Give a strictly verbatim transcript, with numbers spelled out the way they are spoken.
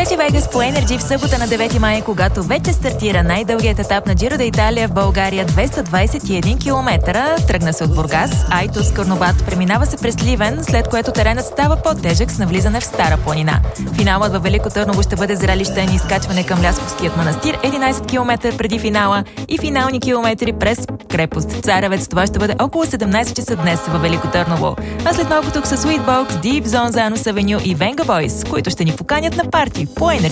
Нощи Вегас по Енерджи в събота на девети май, когато вече стартира най-дългият етап на Джиро де Италия в България, двеста двадесет и един километра. Тръгна се от Бургас, Айтос, Карнобат, преминава се през Сливен, след което теренът става по-тежък с навлизане в Стара планина. Финалът във Велико Търново ще бъде зрелище и изкачване към Лясковският манастир, единадесет километра преди финала и финални километри през крепост Царевец. Това ще бъде около седемнадесет часа днес във Велико Търново. А след малко тук са Sweetbox, Deep Zone заедно с Avenue и Venga Boys, които ще ни поканят на парти по Енерджи.